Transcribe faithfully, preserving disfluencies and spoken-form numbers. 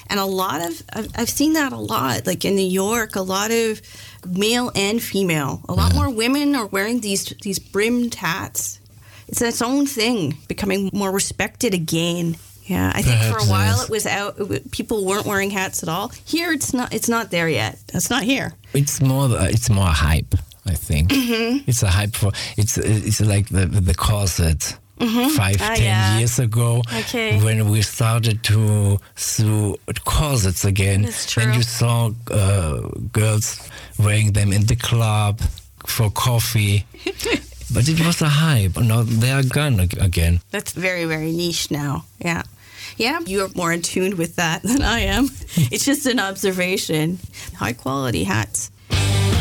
And a lot of, I've, I've seen that a lot, like in New York, a lot of male and female, a lot more women are wearing these these brimmed hats. It's its own thing, becoming more respected again. Yeah, I think Perhaps for a while yes. it was out. It w- people weren't wearing hats at all. Here, it's not. It's not there yet. It's not here. It's more. It's more hype. I think Mm-hmm. it's a hype for. It's it's like the the corset. Mm-hmm. Five, Ah, ten yeah. years ago, Okay. when we started to sew corsets again, That's true. then you saw uh, girls wearing them in the club for coffee. But it was a hype. Now they are gone ag- again. That's very, very niche now. Yeah. Yeah, you're more in tune with that than I am. It's just an observation. High quality hats.